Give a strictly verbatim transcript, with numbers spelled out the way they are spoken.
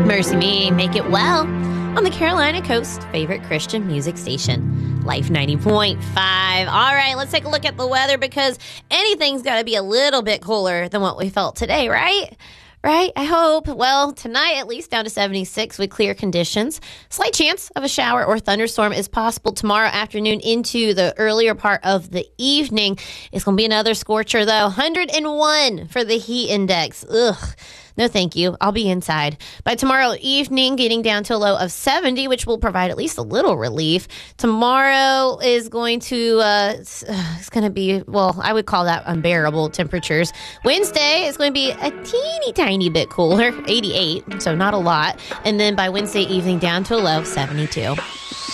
Mercy Me, Make It Well on the Carolina Coast favorite Christian music station, Life ninety point five. All right, let's take a look at the weather because anything's got to be a little bit cooler than what we felt today, right? Right? I hope. Well, tonight at least down to seventy-six with clear conditions. Slight chance of a shower or thunderstorm is possible tomorrow afternoon into the earlier part of the evening. It's going to be another scorcher, though. one hundred one for the heat index. Ugh. No, thank you. I'll be inside. By tomorrow evening, getting down to a low of seventy, which will provide at least a little relief. Tomorrow is going to, uh, it's, uh, it's going to be, well, I would call that unbearable temperatures. Wednesday is going to be a teeny tiny bit cooler, eighty-eight, so not a lot. And then by Wednesday evening, down to a low of seventy-two.